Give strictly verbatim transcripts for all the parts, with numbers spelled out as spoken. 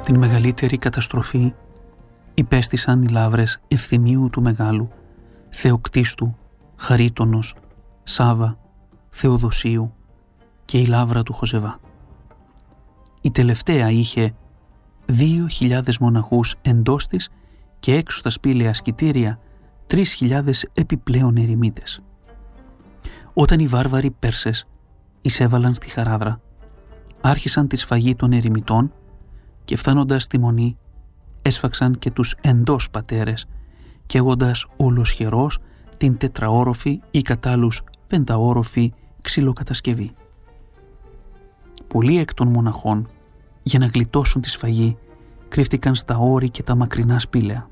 Την μεγαλύτερη καταστροφή υπέστησαν οι λαύρες Ευθυμίου του Μεγάλου, Θεοκτίστου, Χαρίτονος, Σάβα, Θεοδοσίου και η λαύρα του Χοζεβά. Η τελευταία είχε δύο χιλιάδες μοναχούς εντός της και έξω στα σπήλαια ασκητήρια τρεις χιλιάδες επιπλέον ερημίτες. Όταν οι βάρβαροι Πέρσες εισέβαλαν στη Χαράδρα, άρχισαν τη σφαγή των ερημιτών και φτάνοντας στη Μονή έσφαξαν και τους εντός πατέρες, καίγοντας ολοσχερός την τετραόροφη ή κατ' άλλους πενταόροφη ξυλοκατασκευή. Πολλοί εκ των μοναχών, για να γλιτώσουν τη σφαγή, κρύφτηκαν στα όρη και τα μακρινά σπήλαια.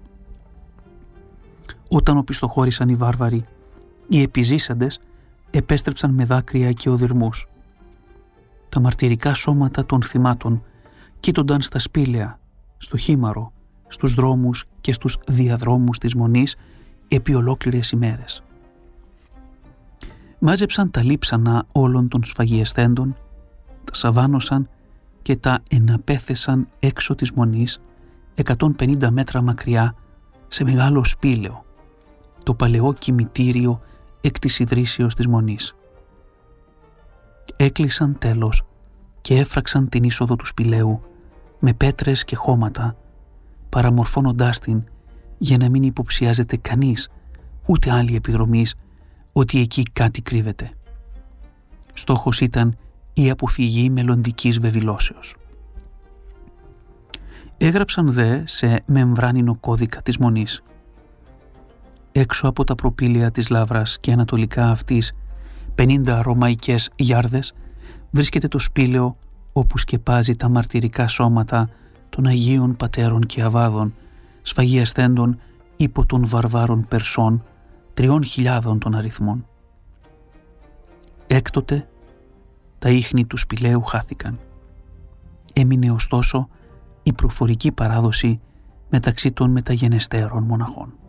Όταν οπισθοχώρησαν οι βάρβαροι, οι επιζήσαντες επέστρεψαν με δάκρυα και οδυρμούς. Τα μαρτυρικά σώματα των θυμάτων κοίτονταν στα σπήλαια, στο χήμαρο, στους δρόμους και στους διαδρόμους της Μονής επί ολόκληρες ημέρες. Μάζεψαν τα λείψανα όλων των σφαγιεσθέντων, τα σαβάνωσαν και τα εναπέθεσαν έξω της Μονής εκατόν πενήντα μέτρα μακριά σε μεγάλο σπήλαιο, το παλαιό κημητήριο εκ της ιδρύσεως της Μονής. Έκλεισαν τέλος και έφραξαν την είσοδο του σπηλαίου με πέτρες και χώματα, παραμορφώνοντάς την για να μην υποψιάζεται κανείς, ούτε άλλη επιδρομής, ότι εκεί κάτι κρύβεται. Στόχος ήταν η αποφυγή μελλοντικής βεβηλώσεως. Έγραψαν δε σε μεμβράνινο κώδικα της Μονής. Έξω από τα προπήλαια της λαύρας και ανατολικά αυτής πενήντα ρωμαϊκές γιάρδες βρίσκεται το σπήλαιο όπου σκεπάζει τα μαρτυρικά σώματα των Αγίων Πατέρων και Αβάδων, σφαγιασθέντων υπό των βαρβάρων Περσών, τριών χιλιάδων των αριθμών. Έκτοτε τα ίχνη του σπηλαίου χάθηκαν. Έμεινε ωστόσο η προφορική παράδοση μεταξύ των μεταγενεστέρων μοναχών.